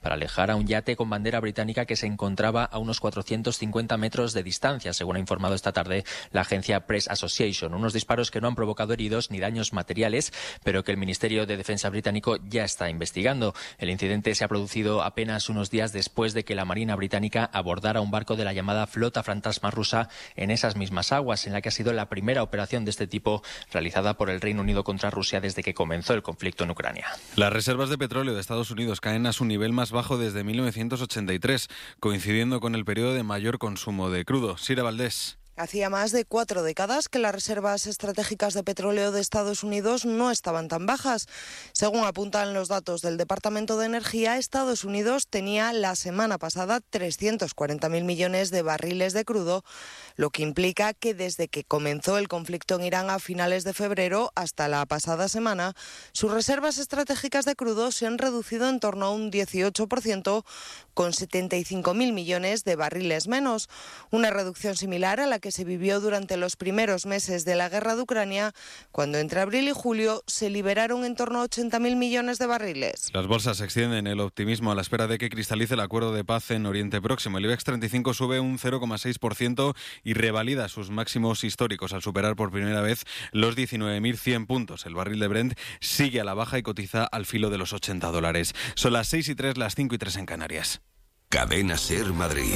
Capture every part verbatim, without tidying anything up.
para alejar a un yate con bandera británica que se encontraba a unos cuatrocientos cincuenta metros de distancia, según ha informado esta tarde la agencia Press Association. Unos disparos que no han provocado heridos ni daños materiales, pero que el Ministerio de Defensa británico ya está investigando. El incidente se ha producido apenas unos días después de que la Marina británica abordara un barco de la llamada Flota Fantasma rusa en esas mismas aguas, en la que ha sido la primera operación de este tipo realizada por el Reino Unido contra Rusia desde que comenzó el conflicto en Ucrania. Las reservas de petróleo de Estados Unidos caen a su nivel más bajo desde mil novecientos ochenta y tres, coincidiendo con el periodo de mayor consumo de crudo. Sira Valdés. Hacía más de cuatro décadas que las reservas estratégicas de petróleo de Estados Unidos no estaban tan bajas. Según apuntan los datos del Departamento de Energía, Estados Unidos tenía la semana pasada trescientos cuarenta mil millones de barriles de crudo, lo que implica que desde que comenzó el conflicto en Irán a finales de febrero hasta la pasada semana, sus reservas estratégicas de crudo se han reducido en torno a un dieciocho por ciento, con setenta y cinco mil millones de barriles menos, una reducción similar a la que que se vivió durante los primeros meses de la guerra de Ucrania, cuando entre abril y julio se liberaron en torno a ochenta mil millones de barriles. Las bolsas extienden el optimismo a la espera de que cristalice el acuerdo de paz en Oriente Próximo. El IBEX treinta y cinco sube un cero coma seis por ciento y revalida sus máximos históricos al superar por primera vez los diecinueve mil cien puntos. El barril de Brent sigue a la baja y cotiza al filo de los ochenta dólares. Son las seis y tres, las cinco y tres en Canarias. Cadena SER Madrid.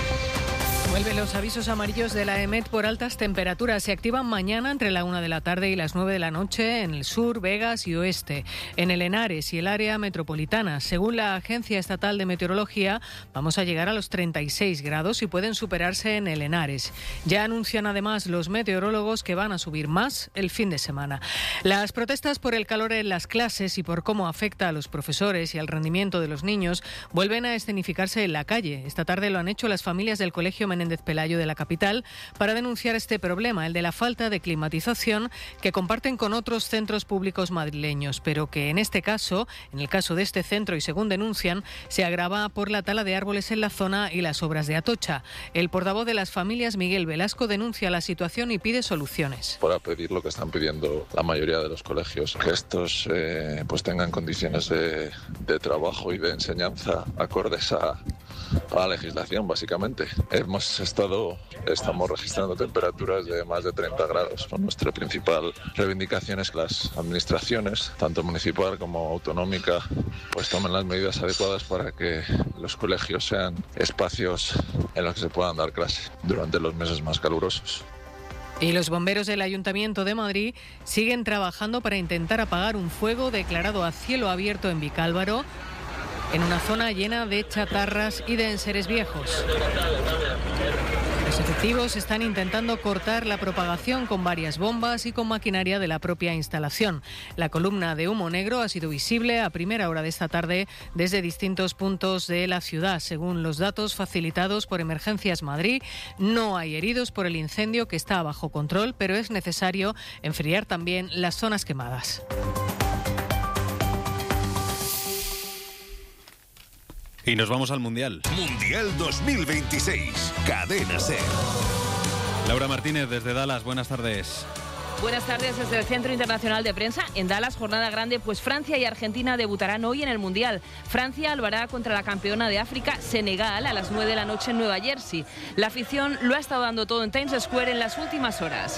Vuelven los avisos amarillos de la EMET por altas temperaturas. Se activan mañana entre la una de la tarde y las nueve de la noche en el sur, Vegas y oeste, en el Henares y el área metropolitana. Según la Agencia Estatal de Meteorología, vamos a llegar a los treinta y seis grados y pueden superarse en el Henares. Ya anuncian además los meteorólogos que van a subir más el fin de semana. Las protestas por el calor en las clases y por cómo afecta a los profesores y al rendimiento de los niños vuelven a escenificarse en la calle. Esta tarde lo han hecho las familias del Colegio Menéndez Pelayo de la capital para denunciar este problema, el de la falta de climatización que comparten con otros centros públicos madrileños, pero que en este caso, en el caso de este centro y según denuncian, se agrava por la tala de árboles en la zona y las obras de Atocha. El portavoz de las familias, Miguel Velasco, denuncia la situación y pide soluciones. Para pedir lo que están pidiendo la mayoría de los colegios, que estos eh, pues tengan condiciones de, de trabajo y de enseñanza acordes a, a la legislación, básicamente. Hemos estado, estamos registrando temperaturas de más de treinta grados. Nuestra principal reivindicación es que las administraciones, tanto municipal como autonómica, pues tomen las medidas adecuadas para que los colegios sean espacios en los que se puedan dar clase durante los meses más calurosos. Y los bomberos del Ayuntamiento de Madrid siguen trabajando para intentar apagar un fuego declarado a cielo abierto en Vicálvaro, en una zona llena de chatarras y de enseres viejos. Los efectivos están intentando cortar la propagación con varias bombas y con maquinaria de la propia instalación. La columna de humo negro ha sido visible a primera hora de esta tarde desde distintos puntos de la ciudad. Según los datos facilitados por Emergencias Madrid, no hay heridos por el incendio, que está bajo control, pero es necesario enfriar también las zonas quemadas. Y nos vamos al Mundial. Mundial dos mil veintiséis. Cadena SER. Laura Martínez desde Dallas, buenas tardes. Buenas tardes desde el Centro Internacional de Prensa en Dallas, jornada grande, pues Francia y Argentina debutarán hoy en el Mundial. Francia lo hará contra la campeona de África, Senegal, a las nueve de la noche en Nueva Jersey. La afición lo ha estado dando todo en Times Square en las últimas horas.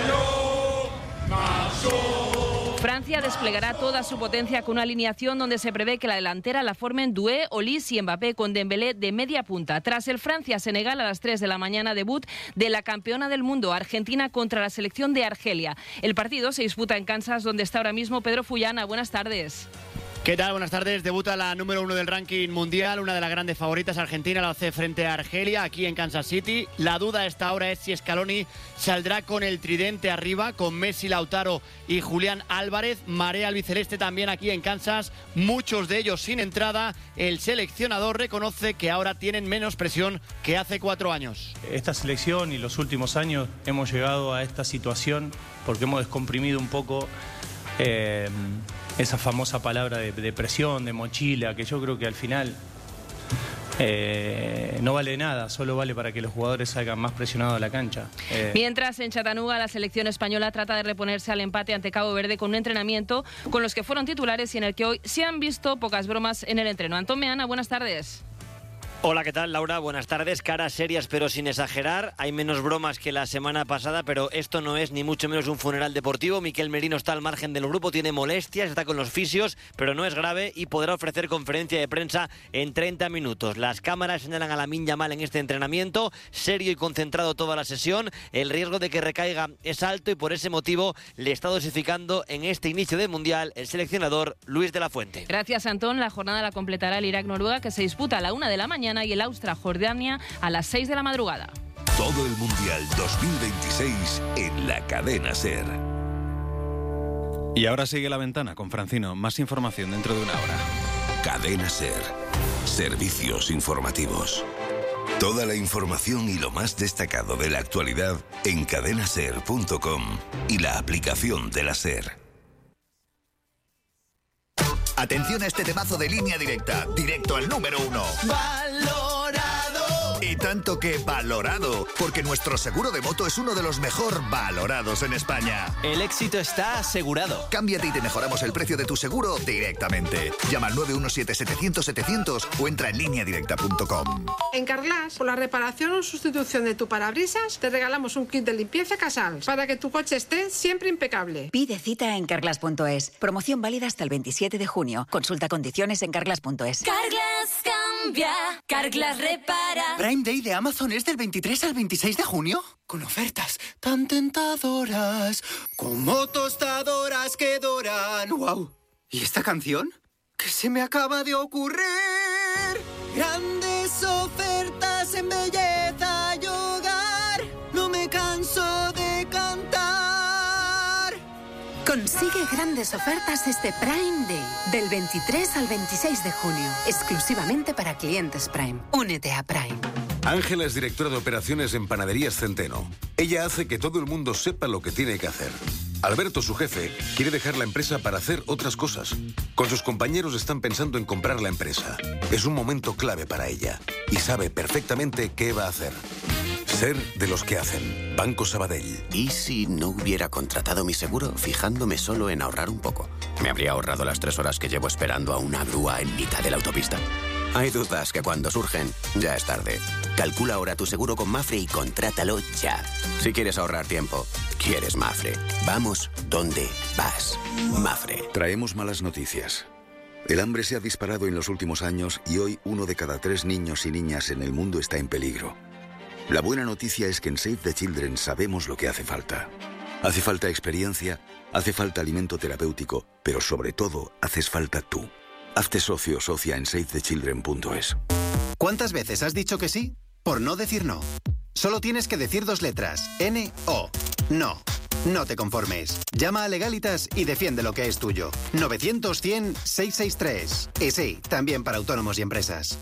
Francia desplegará toda su potencia con una alineación donde se prevé que la delantera la formen Doué, Olise y Mbappé, con Dembélé de media punta. Tras el Francia-Senegal a las tres de la mañana, debut de la campeona del mundo, Argentina, contra la selección de Argelia. El partido se disputa en Kansas, donde está ahora mismo Pedro Fullana. Buenas tardes. ¿Qué tal? Buenas tardes. Debuta la número uno del ranking mundial, una de las grandes favoritas. Argentina la hace frente a Argelia, aquí en Kansas City. La duda a esta hora es si Scaloni saldrá con el tridente arriba, con Messi, Lautaro y Julián Álvarez. Marea albiceleste también aquí en Kansas, muchos de ellos sin entrada. El seleccionador reconoce que ahora tienen menos presión que hace cuatro años. Esta selección y los últimos años hemos llegado a esta situación porque hemos descomprimido un poco eh, esa famosa palabra de, de presión, de mochila, que yo creo que al final eh, no vale nada, solo vale para que los jugadores salgan más presionados a la cancha. Eh... Mientras, en Chattanooga, la selección española trata de reponerse al empate ante Cabo Verde con un entrenamiento con los que fueron titulares y en el que hoy se han visto pocas bromas en el entreno. Antón Meana, buenas tardes. Hola, ¿qué tal, Laura? Buenas tardes. Caras serias, pero sin exagerar. Hay menos bromas que la semana pasada, pero esto no es ni mucho menos un funeral deportivo. Miquel Merino está al margen del grupo, tiene molestias, está con los fisios, pero no es grave y podrá ofrecer conferencia de prensa en treinta minutos. Las cámaras señalan a Lamine Yamal en este entrenamiento, serio y concentrado toda la sesión. El riesgo de que recaiga es alto y por ese motivo le está dosificando en este inicio del Mundial el seleccionador Luis de la Fuente. Gracias, Antón. La jornada la completará el Irak-Noruega, que se disputa a la una de la mañana, y el Austria-Jordania a las seis de la madrugada. Todo el Mundial dos mil veintiséis en la cadena SER. Y ahora sigue La Ventana con Francino. Más información dentro de una hora. Cadena SER. Servicios informativos. Toda la información y lo más destacado de la actualidad en cadena ser punto com y la aplicación de la SER. Atención a este temazo de Línea Directa, directo al número uno. ¡Valorado! Y tanto que valorado, porque nuestro seguro de moto es uno de los mejor valorados en España. El éxito está asegurado. Cámbiate y te mejoramos el precio de tu seguro directamente. Llama al nueve uno siete, setecientos, setecientos o entra en línea directa punto com. En Carglass, por la reparación o sustitución de tu parabrisas, te regalamos un kit de limpieza Casals para que tu coche esté siempre impecable. Pide cita en carglass punto es. Promoción válida hasta el veintisiete de junio. Consulta condiciones en carglass punto es. Carglass cambia, Carglass repara. Prime Day de Amazon es del veintitrés al veintiséis de junio. Con ofertas tan tentadoras, como tostadoras que doran. ¡Wow! ¿Y esta canción? ¿Qué se me acaba de ocurrir? Grandes ofertas en belleza y hogar. No me canso de cantar. Consigue grandes ofertas este Prime Day, del veintitrés al veintiséis de junio, exclusivamente para clientes Prime. Únete a Prime. Ángela es directora de operaciones en Panaderías Centeno. Ella hace que todo el mundo sepa lo que tiene que hacer. Alberto, su jefe, quiere dejar la empresa para hacer otras cosas. Con sus compañeros están pensando en comprar la empresa. Es un momento clave para ella y sabe perfectamente qué va a hacer. Ser de los que hacen. Banco Sabadell. ¿Y si no hubiera contratado mi seguro fijándome solo en ahorrar un poco? Me habría ahorrado las tres horas que llevo esperando a una grúa en mitad de la autopista. Hay dudas que cuando surgen, ya es tarde. Calcula ahora tu seguro con Mafre y contrátalo ya. Si quieres ahorrar tiempo, quieres Mafre. Vamos donde vas. Mafre. Traemos malas noticias. El hambre se ha disparado en los últimos años y hoy uno de cada tres niños y niñas en el mundo está en peligro. La buena noticia es que en Save the Children sabemos lo que hace falta. Hace falta experiencia, hace falta alimento terapéutico, pero sobre todo haces falta tú. Hazte socio o socia en save the children punto es. ¿Cuántas veces has dicho que sí por no decir no? Solo tienes que decir dos letras, N O. No. No te conformes. Llama a Legalitas y defiende lo que es tuyo. novecientos, cien, seiscientos sesenta y tres. Y sí, también para autónomos y empresas.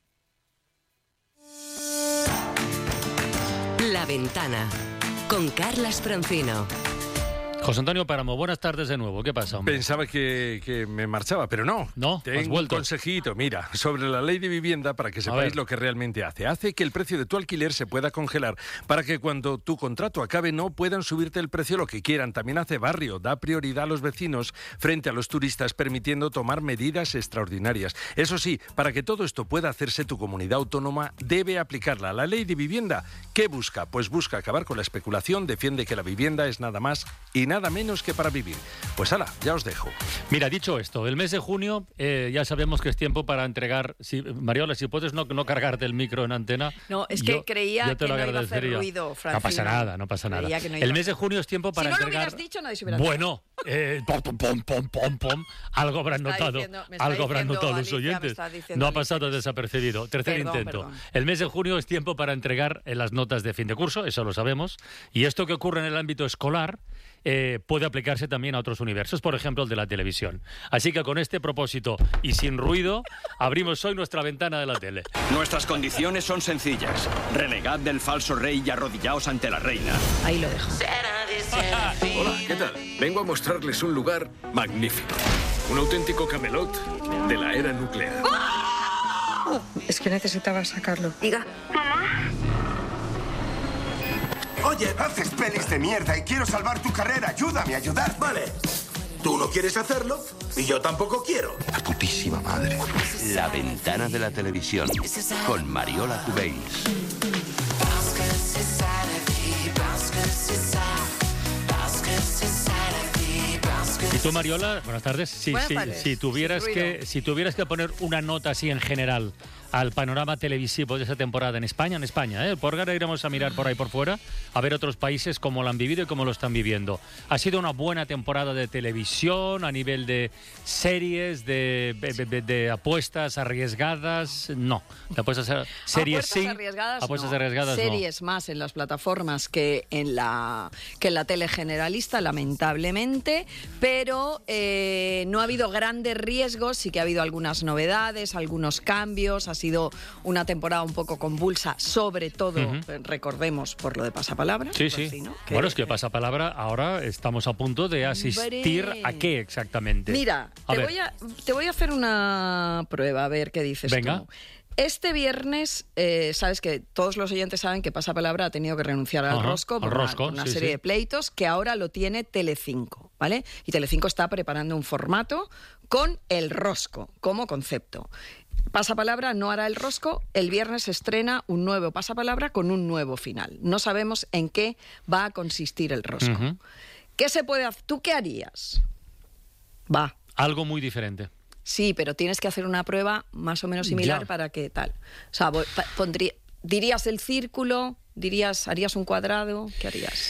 La Ventana, con Carlas Francino. José Antonio Páramo, buenas tardes de nuevo. ¿Qué pasa, hombre? Pensaba que, que me marchaba, pero no. No, Tengo has vuelto. un consejito, mira, sobre la ley de vivienda para que sepáis lo que realmente hace. Hace que el precio de tu alquiler se pueda congelar para que cuando tu contrato acabe no puedan subirte el precio lo que quieran. También hace barrio, da prioridad a los vecinos frente a los turistas, permitiendo tomar medidas extraordinarias. Eso sí, para que todo esto pueda hacerse, tu comunidad autónoma debe aplicarla. La ley de vivienda, ¿qué busca? Pues busca acabar con la especulación, defiende que la vivienda es nada más y nada nada menos que para vivir. Pues ala, ya os dejo. Mira, dicho esto, el mes de junio eh, ya sabemos que es tiempo para entregar... Si, Mariola, si puedes no, no cargarte el micro en antena... No, es que yo, creía yo te que lo no iba a hacer agradecería. ruido, Francino. No pasa nada, no pasa nada. No el mes de junio es tiempo para si no entregar... lo hubieras dicho, nadie se hubiera Bueno, eh, pom, pom, pom, pom, pom, pom, algo habrán Me está notado, diciendo- me está algo habrán diciendo notado los Alicia, me oyentes. está diciendo No ha Alicia pasado desapercibido. Tercer Perdón, intento. perdón. El mes de junio es tiempo para entregar eh, las notas de fin de curso, eso lo sabemos. Y esto que ocurre en el ámbito escolar eh, puede aplicarse también a otros universos, por ejemplo el de la televisión. Así que con este propósito y sin ruido, abrimos hoy nuestra ventana de la tele. Nuestras condiciones son sencillas. Renegad del falso rey y arrodillaos ante la reina. Ahí lo dejo. Hola, ¿qué tal? Vengo a mostrarles un lugar magnífico. Un auténtico Camelot de la era nuclear. Oh, es que necesitaba sacarlo. Diga. Mamá. Oye, haces pelis de mierda y quiero salvar tu carrera. Ayúdame a ayudar. Vale. Tú no quieres hacerlo y yo tampoco quiero. La putísima madre. La ventana de la televisión con Mariola Cubells. ¿Y tú, Mariola? Buenas tardes. Sí, Buenas sí, tardes. Si tuvieras Sin ruido. que, si tuvieras que poner una nota así en general al panorama televisivo de esa temporada en España, en España, ¿eh? Por ahora iremos a mirar por ahí por fuera, a ver otros países cómo lo han vivido y cómo lo están viviendo. ¿Ha sido una buena temporada de televisión a nivel de series, de, de, de, de apuestas arriesgadas? No. De apuestas a, series Apuestas sí. arriesgadas, apuestas no. arriesgadas Series más en las plataformas que en la que en la tele generalista, lamentablemente, pero eh, no ha habido grandes riesgos, sí que ha habido algunas novedades, algunos cambios. Ha sido una temporada un poco convulsa, sobre todo, Ujú. eh, recordemos, por lo de Pasapalabra. Sí, pues sí. sí, ¿no? Que- Bueno, es que Pasapalabra, ahora estamos a punto de asistir Hombre. a qué exactamente. Mira, A te ver. voy, a, te voy a hacer una prueba, a ver qué dices Venga. tú. Este viernes, eh, sabes que todos los oyentes saben que Pasapalabra ha tenido que renunciar al Ajá, rosco por al una, rosco, por una sí, serie sí. de pleitos que ahora lo tiene Telecinco, ¿vale? Y Telecinco está preparando un formato con el rosco como concepto. Pasapalabra no hará el rosco, el viernes se estrena un nuevo Pasapalabra con un nuevo final. No sabemos en qué va a consistir el rosco. Ujú. ¿Qué se puede hacer? ¿Tú qué harías? Va. Algo muy diferente. Sí, pero tienes que hacer una prueba más o menos similar Ya. para que tal. O sea, voy- pa- pondría, dirías el círculo, dirías, harías un cuadrado, ¿qué harías?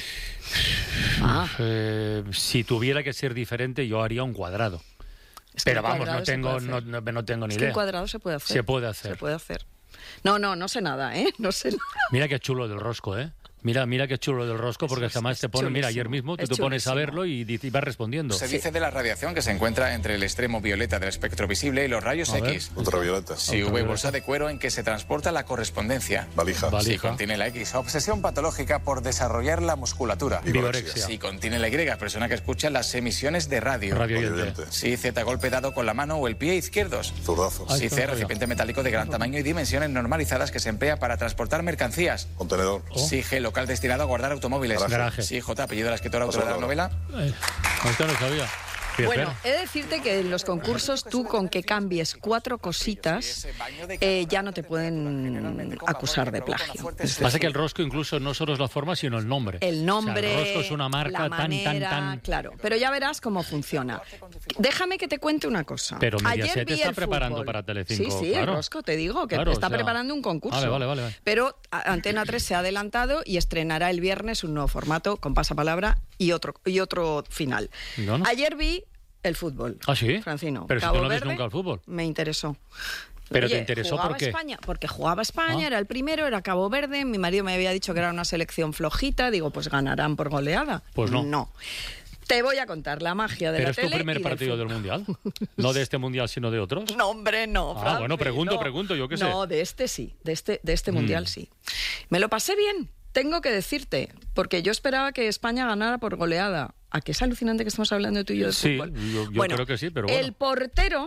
Ah. Eh, si tuviera que ser diferente, yo haría un cuadrado. Es que Pero un vamos, cuadrado no se tengo, puede no, hacer. no, no tengo ni Es que idea. un cuadrado se puede hacer. Se puede hacer. Se puede hacer. No, no, no sé nada, ¿eh? No sé nada. Mira qué chulo del rosco, ¿eh? Mira, mira qué chulo del rosco, porque además te pone, mira, ayer mismo tú es te pones a chulísimo. verlo y, dice- y vas respondiendo. Se dice de la radiación que se encuentra entre el extremo violeta del espectro visible y los rayos A ver. X. Ultravioleta. Sí, V, Ultravioleta. bolsa de cuero en que se transporta la correspondencia. Valija. Si Valija. contiene la X, obsesión patológica por desarrollar la musculatura. Vigorexia. Si contiene la Y, persona que escucha las emisiones de radio. Radio oyente. Si Z, golpe dado con la mano o el pie izquierdos. Zurdazo. Ah, Si esto C, no sabía. recipiente metálico de gran tamaño y dimensiones normalizadas que se emplea para transportar mercancías. Contenedor. Si G, local destinado a guardar automóviles. Garaje. Si J, apellido de la escritora autora de la novela. Eh, esto no sabía. Fíjate. Bueno, he de decirte que en los concursos tú con que cambies cuatro cositas eh, ya no te pueden acusar de plagio. Es Pasa decir, que el rosco incluso no solo es la forma, sino el nombre. el nombre, O sea, el rosco es una marca la tan, tan, manera, tan... claro. Pero ya verás cómo funciona. Déjame que te cuente una cosa. Pero Ayer Mediaset vi está el preparando fútbol. para Telecinco, Sí, sí, claro. el rosco, te digo, que Claro, está o sea- preparando un concurso. Vale, vale, vale, vale. Pero a- Antena tres se ha adelantado y estrenará el viernes un nuevo formato con pasapalabra y otro, y otro final. No, no. Ayer vi el fútbol. ¿Ah, sí? Francino. Pero si Cabo tú no ves Verde, nunca el fútbol. Me interesó. ¿Pero Oye, te interesó jugaba por qué? España, porque jugaba España, Ah. era el primero, era Cabo Verde. Mi marido me había dicho que era una selección flojita. Digo, pues ganarán por goleada. Pues no. No. Te voy a contar la magia de Pero la es tu tele primer y del partido del fútbol. Mundial. No de este Mundial, sino de otros. No, hombre, no. Ah, Franci, bueno, pregunto, no. pregunto, yo qué sé. No, de este sí, de este, de este Mm. mundial sí. Me lo pasé bien, tengo que decirte, porque yo esperaba que España ganara por goleada. ¿A qué es alucinante que estamos hablando tú y yo de Sí, fútbol? yo, yo Bueno, creo que sí, pero bueno. El portero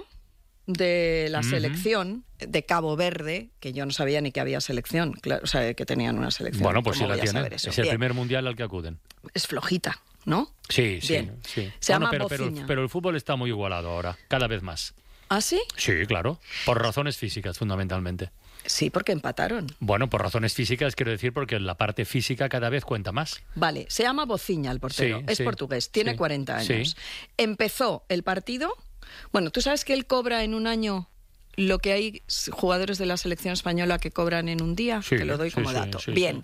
de la Ujú. selección de Cabo Verde, que yo no sabía ni que había selección, claro, o sea, que tenían una selección. Bueno, pues sí ¿Cómo la voy a tienen. saber eso? Es el Bien, primer Mundial al que acuden. es flojita, ¿no? Sí, sí. Bien. sí. Se llama pero, pero, Bociña. pero el fútbol está muy igualado ahora, cada vez más. ¿Ah, sí? Sí, claro. Por razones físicas, fundamentalmente. Sí, porque empataron. Bueno, por razones físicas quiero decir porque la parte física cada vez cuenta más. Vale, se llama Bociña el portero, Sí, es sí, portugués, tiene sí, cuarenta años. sí. Empezó el partido, bueno, tú sabes que él cobra en un año lo que hay s- jugadores de la selección española que cobran en un día, Sí, te lo doy sí, como sí, dato. sí, Bien,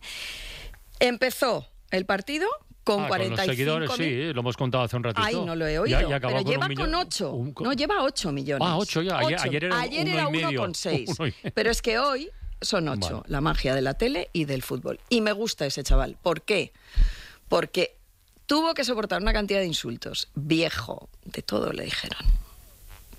empezó el partido con Ah, cuarenta los y seguidores, cinco mil. sí, lo hemos contado hace un ratito. Ay, no lo he oído, Ya- ya acabó pero con lleva un millón- con ocho, un- no, lleva ocho millones. Ah, ocho ya. Ayer- Ocho. ayer era Ayer uno era y uno medio. con seis, Uno y medio. pero es que hoy son ocho, Vale. la magia de la tele y del fútbol. Y me gusta ese chaval. ¿Por qué? Porque tuvo que soportar una cantidad de insultos. Viejo, de todo le dijeron.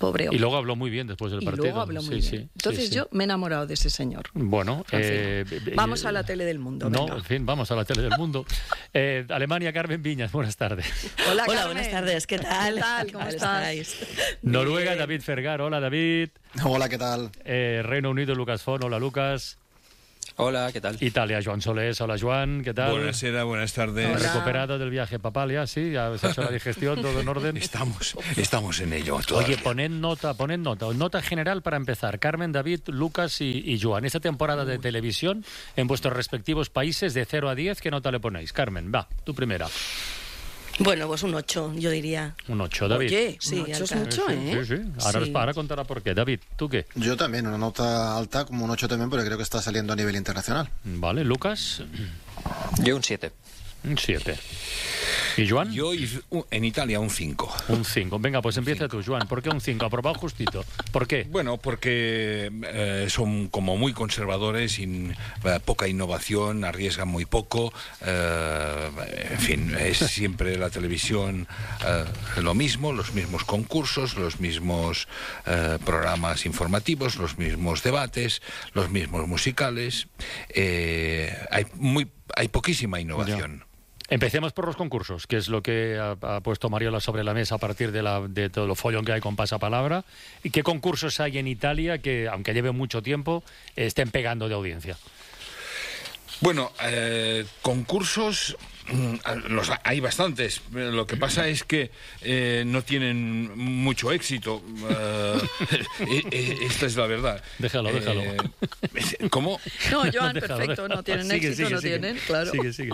Pobre hombre. Y luego habló muy bien después del y partido. luego habló muy sí, bien. Sí, Entonces sí, sí. yo me he enamorado de ese señor. Bueno, eh, vamos a la tele del mundo. No, venga. en fin, vamos a la tele del mundo. Eh, Alemania, Carmen Viñas, buenas tardes. Hola, Hola, Carmen. buenas tardes, ¿qué tal? ¿Qué tal? ¿Cómo ¿Qué estás? estáis? Noruega, Bien. David Fergar, hola David. Hola, ¿qué tal? Eh, Reino Unido, Lucas Fon, hola Lucas. Hola, ¿qué tal? Italia, Joan Solés, hola Joan, ¿qué tal? Buenasera, buenas tardes. Recuperado del viaje papal ya, sí, ya has hecho la digestión, todo en orden. Estamos, estamos en ello Oye, todavía. poned nota, poned nota, nota general para empezar. Carmen, David, Lucas y, y Joan. Esta temporada de televisión en vuestros respectivos países de cero a diez, ¿qué nota le ponéis? Carmen, va, tú primera. Bueno, pues un ocho, yo diría. Un ocho, David. Oye, Sí, un ocho es alta. mucho, ¿eh? Sí, sí. Ahora, Sí. ahora contará por qué. David, ¿tú qué? Yo también, una nota alta, como un ocho también, porque creo que está saliendo a nivel internacional. Vale, Lucas. Yo un siete. Un siete. ¿Y Joan? Yo en Italia un cinco. Un cinco. Venga, pues empieza tú, Joan. ¿Por qué un cinco? Aprobado justito. ¿Por qué? Bueno, porque eh, son como muy conservadores, sin eh, poca innovación, arriesgan muy poco. Eh, en fin, es siempre la televisión eh, lo mismo, los mismos concursos, los mismos eh, programas informativos, los mismos debates, los mismos musicales. Eh, hay muy, hay poquísima innovación. Ya. Empecemos por los concursos, que es lo que ha, ha puesto Mariola sobre la mesa a partir de, la, de todo lo follón que hay con Pasapalabra. ¿Y qué concursos hay en Italia que, aunque lleve mucho tiempo, estén pegando de audiencia? Bueno, eh, concursos los, hay bastantes. Lo que pasa es que eh, no tienen mucho éxito. Uh, eh, esta es la verdad. Déjalo, eh, déjalo. ¿Cómo? No, Joan, Déjalo, perfecto. déjalo. No tienen Sigue, éxito, sigue, no sigue. tienen, claro. Sigue, sigue.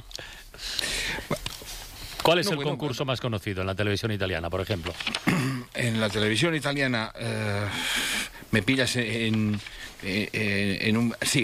¿Cuál es No, el bueno, concurso más conocido en la televisión italiana, por ejemplo? En la televisión italiana eh, me pillas en, en, en un... Sí,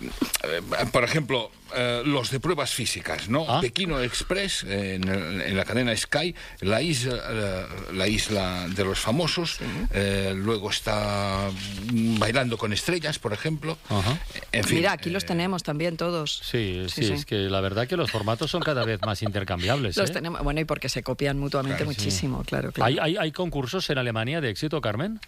por ejemplo, eh, los de pruebas físicas, ¿no? ¿Ah? Pekino Express, eh, en, el- en la cadena Sky, la isla, eh, la isla de los famosos, eh, luego está mm, Bailando con Estrellas, por ejemplo. Ajá. En fin, Mira, aquí los tenemos también todos. Sí, sí, Sí, sí. es que la verdad que los formatos son cada vez más intercambiables. Los ¿eh? tenemos, bueno, y porque se copian mutuamente Claro, sí. muchísimo, claro, claro. ¿Hay, hay, ¿Hay concursos en Alemania de éxito, Carmen?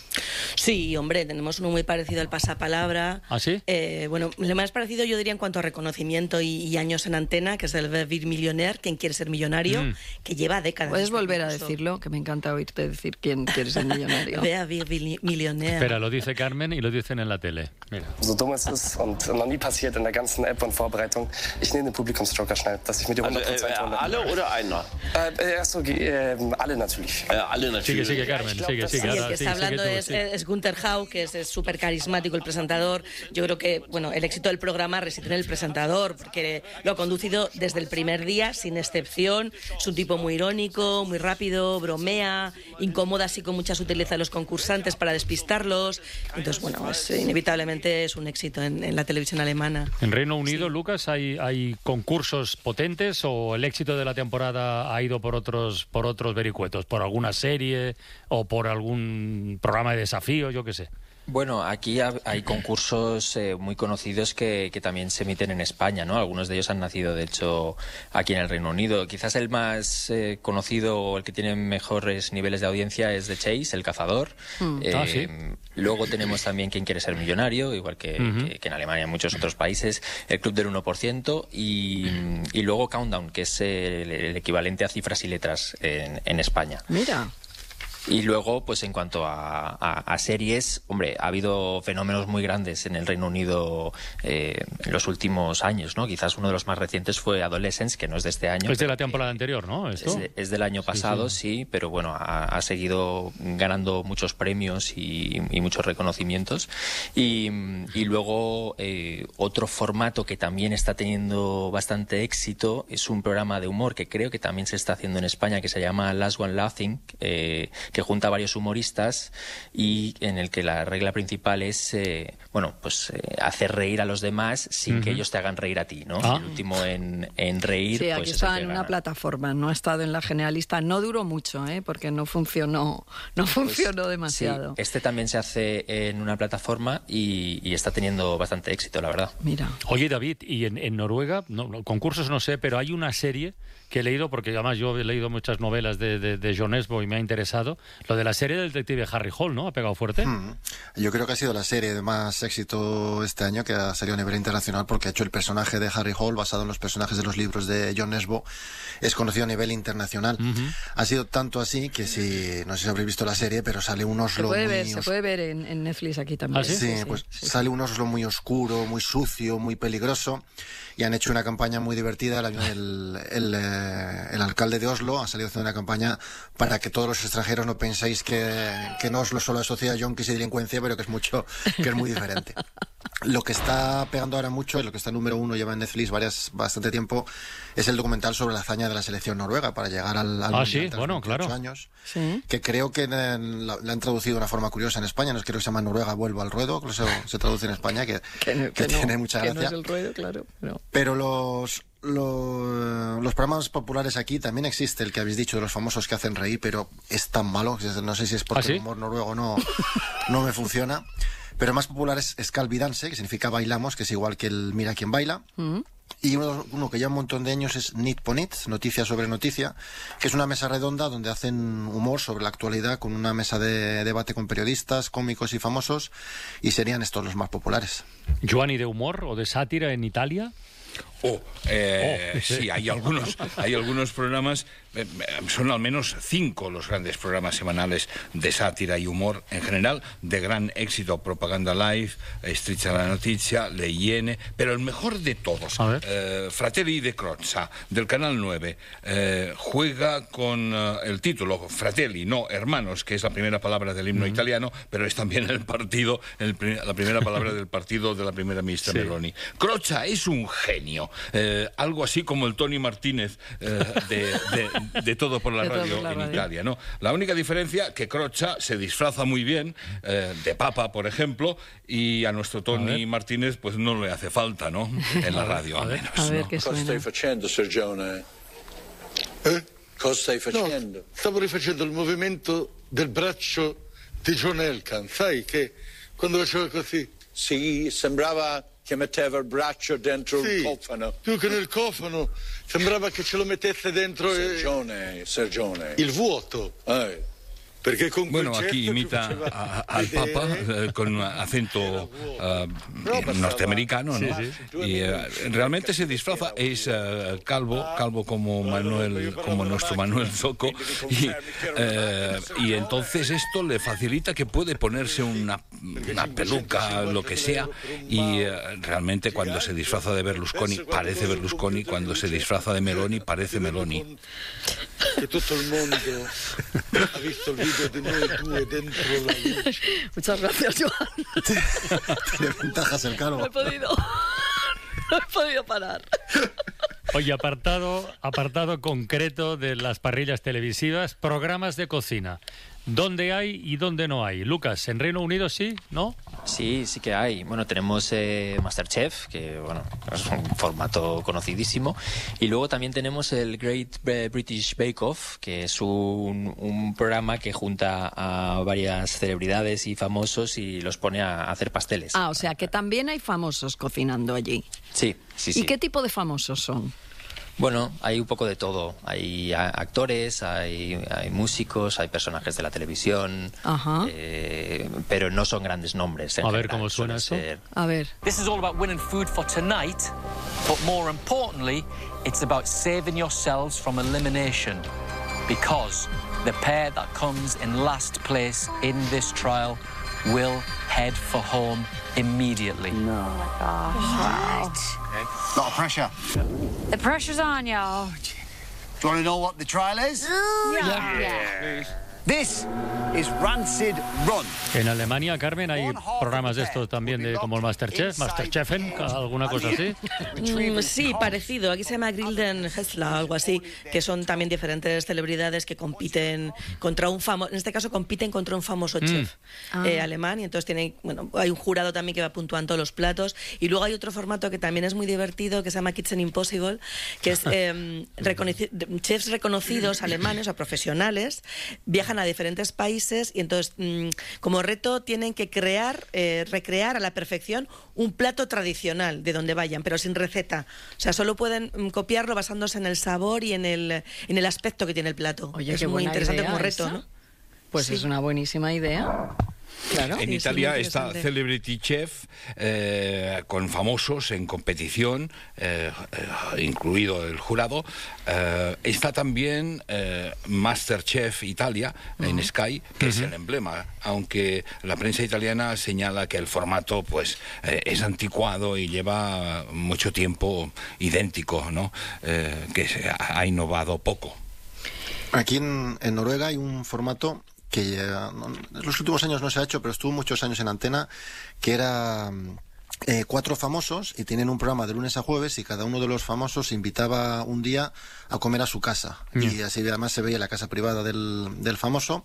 Sí, hombre, tenemos uno muy parecido al Pasapalabra. ¿Ah, sí? Eh, bueno, lo más parecido yo diría en cuanto a reconocimiento y, y años en antena, que es el Wer wird Millionär, quien quiere ser millonario, Mm. que lleva décadas. ¿Puedes este volver a concurso. decirlo? Que me encanta oírte decir quién quiere ser millonario. Wer wird Millionär. Espera, lo dice Carmen y lo dicen en la tele. Mira. So dumm es ist und noch nie passiert in der ganzen App und Vorbereitung. Ich nehme den Publikumsjoker schnell, dass ich mir die Also, hundert Prozent äh, alle oder einer? Äh, erst so, äh, alle natürlich. Äh, alle natürlich. Sigue, sigue, Carmen, sigue, sigue. Sí, el ahora, que sigue, está sigue hablando tú, es, sí. es Gunther Hau, que es súper carismático el presentador. Yo creo que bueno, el éxito del programa reside en el presentador, porque lo ha conducido desde el primer día, sin excepción. Es un tipo muy irónico, muy rápido, bromea, incomoda así con mucha sutileza a los concursantes para despistarlos. Entonces, bueno, es, inevitablemente es un éxito en, en la televisión alemana. ¿En Reino Unido, Lucas, hay, hay concursos potentes o el éxito de la temporada ha ido por otros, por otros vericuetos? ¿Por alguna serie o por algún programa de desafío, yo qué sé? Bueno, aquí ha- hay concursos eh, muy conocidos que, que también se emiten en España, ¿no? Algunos de ellos han nacido, de hecho, aquí en el Reino Unido. Quizás el más eh, conocido o el que tiene mejores niveles de audiencia es The Chase, El Cazador. Mm. Eh, Ah, sí. Luego tenemos también Quien quiere ser millonario, igual que, Ujú. que- que en Alemania y en muchos otros países, El Club del uno por ciento y, y luego Countdown, que es el, el equivalente a Cifras y Letras en, en España. Mira. Y luego, pues en cuanto a, a- a series, hombre, ha habido fenómenos muy grandes en el Reino Unido eh, en los últimos años, ¿no? Quizás uno de los más recientes fue Adolescence, que no es de este año. Es de la temporada anterior, ¿no? ¿Esto? Es, de- es del año pasado, sí. sí, pero bueno, ha, ha seguido ganando muchos premios y, y muchos reconocimientos. Y, y luego, eh, otro formato que también está teniendo bastante éxito es un programa de humor que creo que también se está haciendo en España, que se llama Last One Laughing, eh, que junta a varios humoristas y en el que la regla principal es, eh, bueno, pues eh, hacer reír a los demás sin que Ujú. ellos te hagan reír a ti, ¿no? Ah. El último en, en reír, Sí, pues aquí es el está que en gana. una plataforma, no ha estado en la generalista, no duró mucho, ¿eh? Porque no funcionó, no funcionó Pues, demasiado. sí, este también se hace en una plataforma y, y está teniendo bastante éxito, la verdad. Mira. Oye, David, y en, en Noruega, no, no, concursos no sé, pero hay una serie que he leído, porque además yo he leído muchas novelas de, de, de John Esbo y me ha interesado, Lo de la serie del detective Harry Hole, ¿no? Ha pegado fuerte. Mm. Yo creo que ha sido la serie de más éxito este año, que ha salido a nivel internacional, porque ha hecho el personaje de Harry Hole, basado en los personajes de los libros de John Nesbo, es conocido a nivel internacional. Uh-huh. Ha sido tanto así que si, no sé si habréis visto la serie, pero sale un Oslo se puede muy ver, se puede ver en, en Netflix aquí también. ¿Ah, sí? Sí, sí, pues sí. Sale un Oslo muy oscuro, muy sucio, muy peligroso, y han hecho una campaña muy divertida. El, el, el, el alcalde de Oslo ha salido haciendo una campaña para que todos los extranjeros no penséis que, que en Oslo solo asocia a yonkis y delincuencia, pero que es mucho, que es muy diferente. Lo que está pegando ahora mucho, y lo que está número uno, lleva en Netflix varias, bastante tiempo, es el documental sobre la hazaña de la selección noruega para llegar al, al ah, sí, bueno, claro. años, sí. Que creo que en, la, la han traducido de una forma curiosa en España, no es creo que se llama Noruega vuelvo al ruedo, que se, se traduce en España, que, que, no, que, que tiene no, mucha que gracia. No es el ruedo, claro. No. Pero los... Los, los programas populares aquí también existe el que habéis dicho de los famosos que hacen reír, pero es tan malo, no sé si es porque ¿Ah, sí? el humor noruego no, no me funciona. Pero el más popular es Skal vi danse, que significa bailamos, que es igual que el Mira quién baila. Mm. Y uno, uno que lleva un montón de años es Nit på Nit, Noticia sobre Noticia, que es una mesa redonda donde hacen humor sobre la actualidad con una mesa de debate con periodistas, cómicos y famosos, y serían estos los más populares. ¿Giovanni, de humor o de sátira en Italia? Oh, eh, oh, sí. sí, hay algunos, hay algunos programas, eh, son al menos cinco los grandes programas semanales de sátira y humor en general, de gran éxito: Propaganda Live, Striscia la Notizia, Le Iene, pero el mejor de todos, eh, Fratelli de Crozza, del Canal nueve, eh, juega con uh, el título Fratelli, no hermanos, que es la primera palabra del himno mm. italiano, pero es también el partido, el, la primera palabra del partido de la primera ministra sí. Meloni. Crozza es un genio. Eh, algo así como el Tony Martínez eh, de, de, de Todo por la de Radio por la en radio. Italia, ¿no? La única diferencia que Crozza se disfraza muy bien eh, de papa, por ejemplo, y a nuestro Tony a Martínez pues no le hace falta, ¿no? En la radio, al menos. A ver, ¿no? ¿qué suena? Cosa stai facendo, Sergione? Eh? Cosa stai facendo? No, stavo rifacendo il movimento del braccio di John Elkann, sai che quando faceva così? Sì, sembrava che metteva il braccio dentro sì, il cofano. Più che nel cofano, sembrava che ce lo mettesse dentro Sergione, Sergione. il vuoto. Eh. Perché con bueno, aquí imita a, al Papa eh, con un acento uh, norteamericano, ¿no? Sí, sí. Y uh, realmente se disfraza, es uh, calvo, calvo como Manuel, como nuestro Manuel Zoco, y, uh, y entonces esto le facilita que puede ponerse una, una peluca, lo que sea, y uh, realmente cuando se disfraza de Berlusconi parece Berlusconi, cuando se disfraza de Meloni parece Meloni. Que todo el mundo ha visto el vídeo de noi due dentro la luce. Muchas gracias, Joan. Tiene ventajas el calvo. No he podido, no he podido parar. Oye, apartado, apartado concreto de las parrillas televisivas, programas de cocina. ¿Dónde hay y dónde no hay? Lucas, ¿en Reino Unido sí? ¿No? Sí, sí que hay. Bueno, tenemos eh, MasterChef, que bueno, es un formato conocidísimo. Y luego también tenemos el Great British Bake Off, que es un, un programa que junta a varias celebridades y famosos y los pone a hacer pasteles. Ah, o sea que también hay famosos cocinando allí. Sí, sí, sí. ¿Y qué tipo de famosos son? Bueno, hay un poco de todo. Hay actores, hay, hay músicos, hay personajes de la televisión, eh, pero no son grandes nombres. A general. Ver cómo suena eso. Ser... A ver. This is all about winning food for tonight, but more importantly, it's about saving yourselves from elimination, because the pair that comes in last place in this trial will head for home immediately. No. Oh my gosh. Wow. Okay. Lot of pressure. The pressure's on, y'all. Do you want to know what the trial is? Yeah. yeah. yeah. This is Rancid Run. En Alemania, Carmen, hay programas de estos también, de como el Masterchef, Masterchefen, alguna cosa así. Mm, sí, parecido. Aquí se llama Grilden Hessler, algo así, que son también diferentes celebridades que compiten contra un famoso, en este caso compiten contra un famoso mm. chef ah. eh, alemán, y entonces tienen, bueno, hay un jurado también que va puntuando todos los platos, y luego hay otro formato que también es muy divertido, que se llama Kitchen Impossible, que es eh, reconoci- chefs reconocidos alemanes o profesionales viajan a diferentes países y entonces mmm, como reto tienen que crear, eh, recrear a la perfección un plato tradicional de donde vayan, pero sin receta. O sea, solo pueden mm, copiarlo basándose en el sabor y en el, en el aspecto que tiene el plato. Oye, es qué muy interesante como reto, esa. ¿no? Pues Sí. es una buenísima idea. Claro. En Sí, Italia sí, está interesante. Celebrity Chef, eh, con famosos en competición, eh, eh, incluido el jurado. Eh, está también eh, Masterchef Italia en Sky, que es el emblema, aunque la prensa italiana señala que el formato pues eh, es anticuado y lleva mucho tiempo idéntico, ¿no? Eh, que se ha, ha innovado poco. Aquí en, en Noruega hay un formato que ya, no, en los últimos años no se ha hecho, pero estuvo muchos años en antena, que era eh, cuatro famosos y tienen un programa de lunes a jueves y cada uno de los famosos invitaba un día a comer a su casa. Yeah. Y así además se veía la casa privada del, del famoso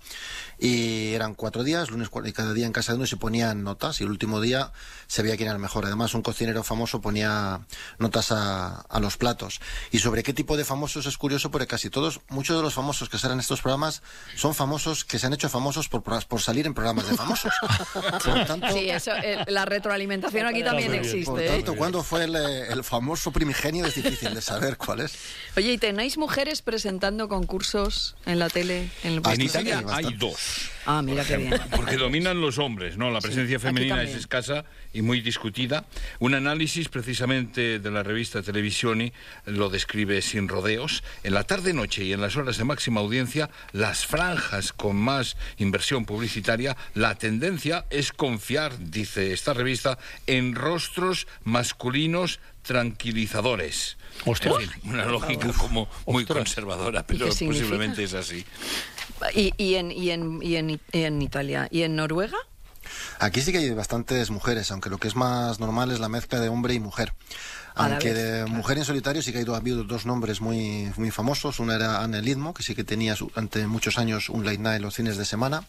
y eran cuatro días, lunes cua- y cada día en casa de uno se ponían notas y el último día se veía quién era el mejor. Además un cocinero famoso ponía notas a, a los platos. Y sobre qué tipo de famosos es curioso porque casi todos, muchos de los famosos que salen en estos programas son famosos que se han hecho famosos por, por salir en programas de famosos. Por tanto, Sí, eso, eh, la retroalimentación aquí también existe. por ¿eh? tanto, ¿cuándo fue el, eh, el famoso primigenio? Es difícil de saber cuál es. Oye, ¿y tenéis mujeres presentando concursos en la tele? En, el En Italia hay dos. Ah, mira qué bien. Porque dominan los hombres, ¿no? La presencia aquí femenina es también. escasa y muy discutida. Un análisis precisamente de la revista Televisioni lo describe sin rodeos. En la tarde-noche y en las horas de máxima audiencia, las franjas con más inversión publicitaria, la tendencia es confiar, dice esta revista, en rostros masculinos tranquilizadores. Ostras. En fin, una lógica como muy Ostras. conservadora, ¿Y pero qué significa? posiblemente es así. ¿Y, y, en, y, en, y, en, y en Italia? ¿Y en Noruega? Aquí sí que hay bastantes mujeres, aunque lo que es más normal es la mezcla de hombre y mujer. A la Aunque vez, de mujer en solitario sí que ha habido dos nombres muy, muy famosos. Una era Anne Lidmo, que sí que tenía su- durante muchos años un late night en los fines de semana.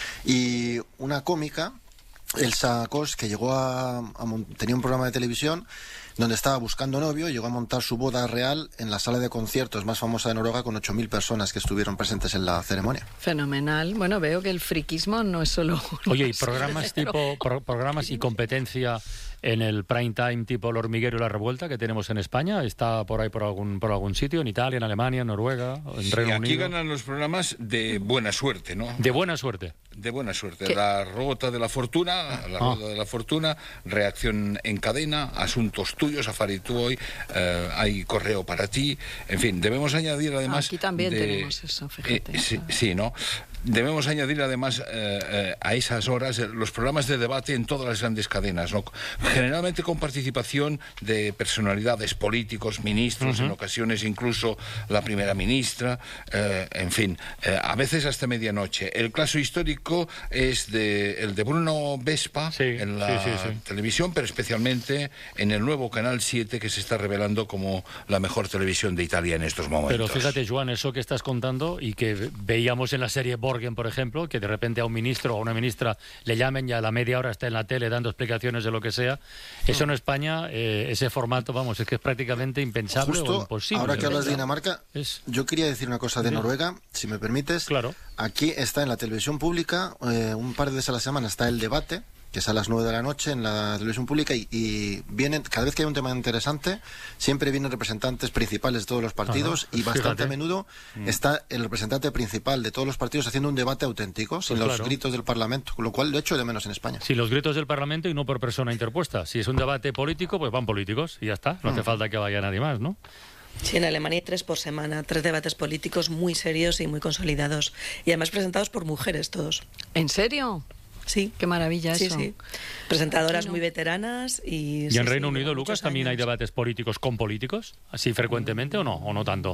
Y una cómica, Elsa Kos, que llegó a, a mon- tenía un programa de televisión donde estaba buscando novio y llegó a montar su boda real en la sala de conciertos más famosa de Noruega con ocho mil personas que estuvieron presentes en la ceremonia. Fenomenal. Bueno, veo que el friquismo no es solo... Oye, ¿y no es solo programas género. tipo pro- programas y competencia en el prime time tipo El Hormiguero y La Revuelta que tenemos en España? ¿Está por ahí por algún por algún sitio? ¿En Italia, en Alemania, en Noruega, en Sí, Reino aquí Unido? ganan los programas de buena suerte, ¿no? De buena suerte. De buena suerte. ¿Qué? La Ruota de la Fortuna, la Ah. Rueda de la Fortuna, Reacción en Cadena, Asuntos Tuyos, Afari Tú Hoy, eh, hay Correo para ti. En fin, debemos añadir además... Aquí también de- tenemos eso, fíjate. Eh, sí, sí, ¿no? Debemos añadir además eh, eh, a esas horas eh, los programas de debate en todas las grandes cadenas, ¿no? Generalmente con participación de personalidades políticos, ministros, Ujú. en ocasiones incluso la primera ministra, eh, en fin, eh, a veces hasta medianoche. El caso histórico es de, el de Bruno Vespa en la sí, sí, sí. televisión, pero especialmente en el nuevo Canal siete que se está revelando como la mejor televisión de Italia en estos momentos. Pero fíjate, Joan, eso que estás contando y que veíamos en la serie Borgen, por ejemplo, que de repente a un ministro o a una ministra le llamen y a la media hora está en la tele dando explicaciones de lo que sea. Eso en España, eh, ese formato, vamos, es que es prácticamente impensable o Justo imposible. ahora que hablas de ¿verdad? Dinamarca, Es- yo quería decir una cosa de Dime. Noruega, si me permites. Claro. Aquí está en la televisión pública, eh, un par de veces a la semana está el debate, que es a las nueve de la noche en la televisión pública y, y vienen, cada vez que hay un tema interesante, siempre vienen representantes principales de todos los partidos Ajá, y bastante fíjate. a menudo está el representante principal de todos los partidos haciendo un debate auténtico, sin Pues los claro. gritos del Parlamento, con lo cual lo echo de menos en España. Si los gritos del Parlamento y no por persona interpuesta. Si es un debate político, pues van políticos y ya está. No hace Mm. falta que vaya nadie más, ¿no? Sí, en Alemania hay tres por semana, tres debates políticos muy serios y muy consolidados. Y además presentados por mujeres todos. ¿En serio? Sí. Qué maravilla Sí, eso. sí. Presentadoras Aquí no. muy veteranas y... ¿Y sí, en Reino sí, Unido, llevan Lucas, muchos también hay años. debates políticos con políticos? ¿Así frecuentemente o no? ¿O no tanto?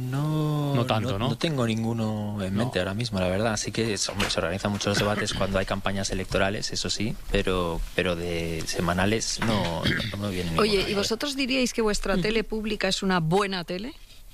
No, No tanto, ¿no? No tengo ninguno en mente ahora mismo, la verdad. Así que es- hombre, se organizan muchos debates cuando hay campañas electorales, eso sí, pero pero de semanales no, no me viene ninguno. Oye, ¿y vosotros diríais que vuestra tele pública es una buena tele?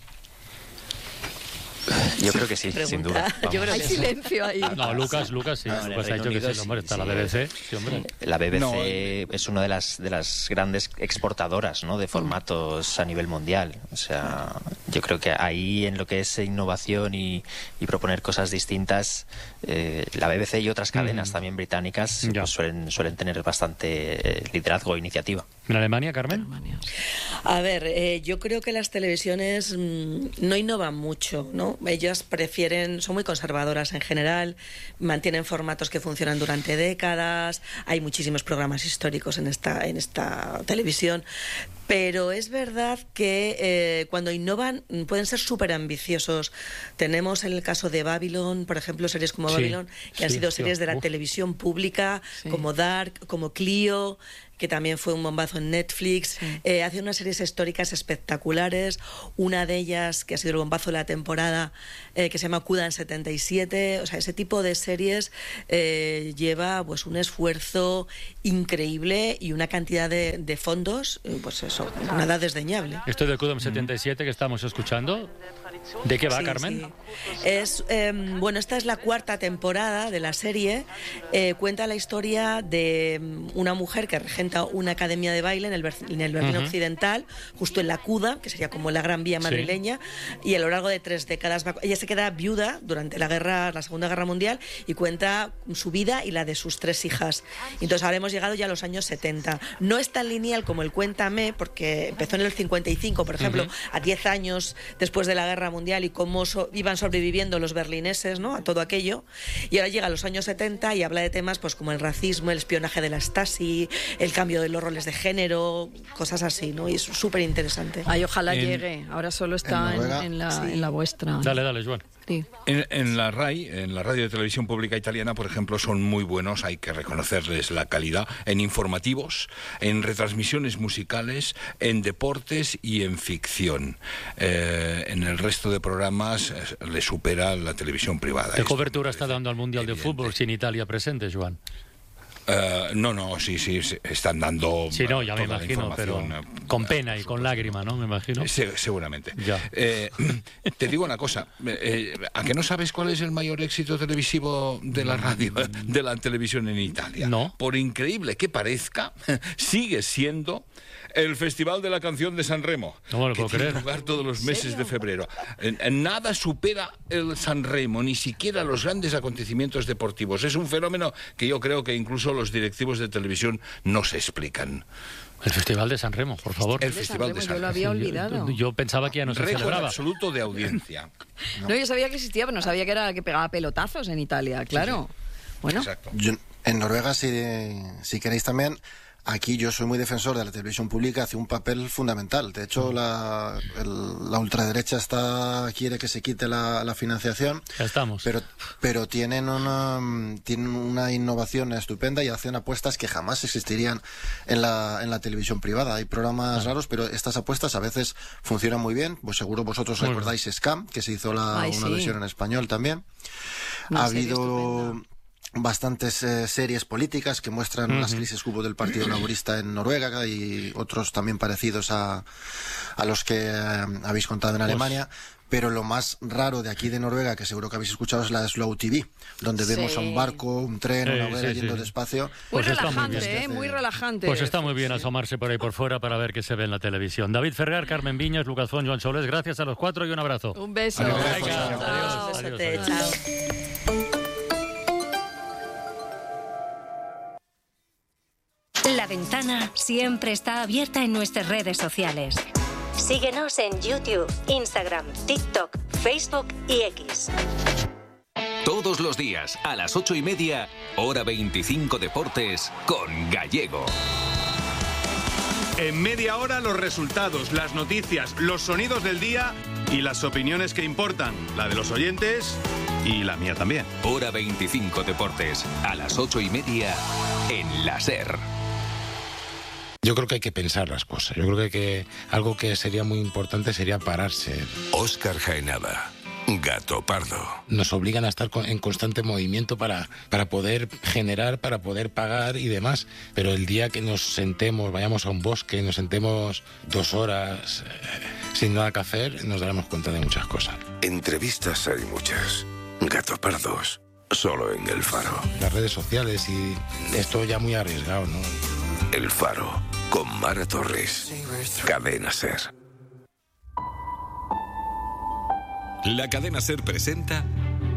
Yo creo que sí, sin duda. Yo creo Hay que sí. silencio ahí. No, Lucas, Lucas, sí. No, en el Lucas ha Reino dicho que Unido sí, hombre, está sí, la sí. B B C. Sí, hombre. La B B C No, es una de las de las grandes exportadoras, ¿no?, de formatos a nivel mundial. O sea, yo creo que ahí en lo que es innovación y, y proponer cosas distintas, eh, la B B C y otras cadenas Mm. también británicas Ya. pues suelen suelen tener bastante eh, liderazgo e iniciativa. ¿En Alemania, Carmen? A ver, eh, yo creo que las televisiones mm, no innovan mucho, ¿no? Ellas ellas prefieren, son muy conservadoras en general, mantienen formatos que funcionan durante décadas, hay muchísimos programas históricos en esta, en esta televisión, pero es verdad que eh, cuando innovan pueden ser súper ambiciosos. Tenemos en el caso de Babylon, por ejemplo, series como Sí, Babylon, que sí, han sido series sí, de la uf. televisión pública, Sí. como Dark, como Clio, que también fue un bombazo en Netflix. Sí. Eh, hace unas series históricas espectaculares. Una de ellas, que ha sido el bombazo de la temporada, eh, que se llama Kudan setenta y siete. O sea, ese tipo de series eh, lleva pues un esfuerzo increíble y una cantidad de, de fondos, eh, pues eso, nada desdeñable. Esto de Kudam setenta y siete que estamos escuchando, ¿de qué va, Sí, Carmen? sí. Es, eh, bueno, esta es la cuarta temporada de la serie. Eh, cuenta la historia de mm, una mujer que regenta una academia de baile en el, Ber- en el Berlín Ujú. Occidental, justo en la Cuda, que sería como la Gran Vía Sí. madrileña, y a lo largo de tres décadas va- ella se queda viuda durante la guerra, la Segunda Guerra Mundial, y cuenta su vida y la de sus tres hijas. Entonces ahora hemos llegado ya a los años setenta. No es tan lineal como el Cuéntame, porque empezó en el cincuenta y cinco, por ejemplo, Ujú. a diez años después de la Guerra Mundial, y cómo so- iban sobreviviendo los berlineses, ¿no?, a todo aquello. Y ahora llega a los años setenta y habla de temas pues como el racismo, el espionaje de la Stasi, el cambio de los roles de género, cosas así, ¿no? Y es súper interesante. Ay, ojalá En- llegue. Ahora solo está en en, Noruega. en la, Sí. en la vuestra. Dale, dale, Joan. Sí. En, en la R A I, en la Radio de Televisión Pública Italiana, por ejemplo, son muy buenos, hay que reconocerles la calidad, en informativos, en retransmisiones musicales, en deportes y en ficción. Eh, en el resto de programas eh, le supera la televisión privada. ¿Qué Esto cobertura me está dando al Mundial de evidente. Fútbol sin Italia presente, Joan? Eh, no, no, sí, sí, sí, están dando. Sí, no, ya me toda la imagino, pero información, eh, con pena y con lágrima, ¿no? Me imagino. Se- seguramente. Ya. Eh, te digo una cosa, eh, ¿a que no sabes cuál es el mayor éxito televisivo de la radio, de la televisión en Italia? No. Por increíble que parezca, sigue siendo el Festival de la Canción de Sanremo, No me lo que puedo tiene creer. lugar todos los meses de febrero. En- en nada supera el Sanremo, ni siquiera los grandes acontecimientos deportivos. Es un fenómeno que yo creo que incluso los directivos de televisión no se explican. El Festival de San Remo, por favor. El Festival de Yo Sanremo. lo había olvidado. Yo, yo pensaba que ya no se Récord celebraba. absoluto de audiencia. No, yo sabía que existía, pero no sabía que era que pegaba pelotazos en Italia, claro. Bueno, Exacto. Yo- en Noruega, si, si queréis también, aquí yo soy muy defensor de la televisión pública, hace un papel fundamental. De hecho, la, el- la ultraderecha está quiere que se quite la, la financiación, Ya estamos. pero, pero tienen, una, tienen una innovación estupenda y hacen apuestas que jamás existirían en la, en la televisión privada. Hay programas raros, pero estas apuestas a veces funcionan muy bien. Pues seguro vosotros Muy recordáis Scam, que se hizo la, Ay, una sí. versión en español también. Una ha serie habido estupenda. bastantes eh, series políticas que muestran Ujú. las crisis que hubo del Partido Laborista en Noruega y otros también parecidos a, a los que eh, habéis contado en Alemania. Pero lo más raro de aquí de Noruega, que seguro que habéis escuchado, es la Slow T V, donde Sí. vemos a un barco, un tren, Sí, una hoguera sí, yendo sí. despacio. muy Pues está muy relajante, bien. ¿eh? Muy relajante. Pues está muy bien asomarse por ahí por fuera para ver qué se ve en la televisión. David Ferrer, Carmen Viñas, Lucas Font, Joan Soles, gracias a los cuatro y un abrazo. Un beso. Venga, Chao. adiós, adiós, Besote, adiós. chao. La ventana siempre está abierta en nuestras redes sociales. Síguenos en YouTube, Instagram, TikTok, Facebook y X. Todos los días, a las ocho y media, hora veinticinco Deportes, con Gallego. En media hora los resultados, las noticias, los sonidos del día y las opiniones que importan, la de los oyentes y la mía también. Hora veinticinco Deportes, a las ocho y media, en la SER. Yo creo que hay que pensar las cosas. Yo creo que, que algo que sería muy importante sería pararse. Óscar Jaenada, Gato Pardo. Nos obligan a estar con- en constante movimiento para, para poder generar, para poder pagar y demás. Pero el día que nos sentemos, vayamos a un bosque, nos sentemos dos horas eh, sin nada que hacer, nos daremos cuenta de muchas cosas. Entrevistas hay muchas. Gato Pardos, solo en El Faro. Las redes sociales y esto ya muy arriesgado, ¿no? El Faro, con Mara Torres. Cadena SER. La cadena SER presenta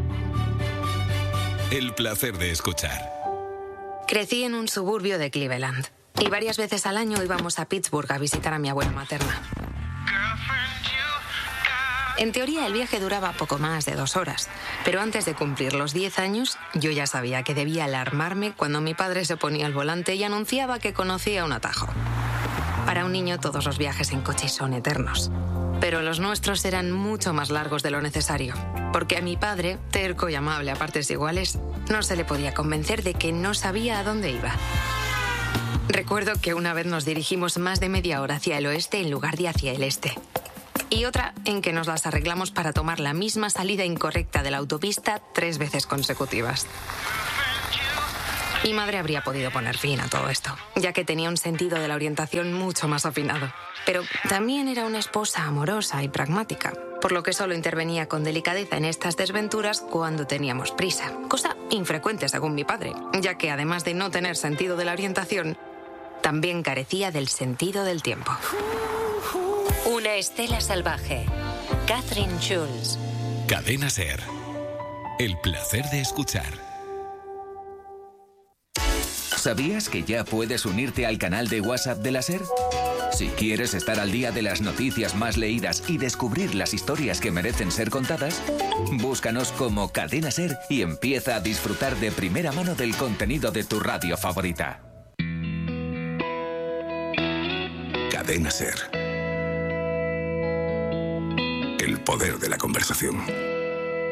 El placer de escuchar. Crecí en un suburbio de Cleveland y varias veces al año íbamos a Pittsburgh a visitar a mi abuela materna. En teoría el viaje duraba poco más de dos horas, pero antes de cumplir los diez años yo ya sabía que debía alarmarme cuando mi padre se ponía al volante y anunciaba que conocía un atajo. Para un niño todos los viajes en coche son eternos, pero los nuestros eran mucho más largos de lo necesario, porque a mi padre, terco y amable a partes iguales, no se le podía convencer de que no sabía a dónde iba. Recuerdo que una vez nos dirigimos más de media hora hacia el oeste en lugar de hacia el este. Y otra en que nos las arreglamos para tomar la misma salida incorrecta de la autopista tres veces consecutivas. Mi madre habría podido poner fin a todo esto, ya que tenía un sentido de la orientación mucho más afinado. Pero también era una esposa amorosa y pragmática, por lo que solo intervenía con delicadeza en estas desventuras cuando teníamos prisa. Cosa infrecuente según mi padre, ya que además de no tener sentido de la orientación, también carecía del sentido del tiempo. Una estela salvaje. Catherine Schulz. Cadena SER. El placer de escuchar. ¿Sabías que ya puedes unirte al canal de WhatsApp de la SER? Si quieres estar al día de las noticias más leídas y descubrir las historias que merecen ser contadas, búscanos como Cadena SER y empieza a disfrutar de primera mano del contenido de tu radio favorita. Cadena SER. El poder de la conversación.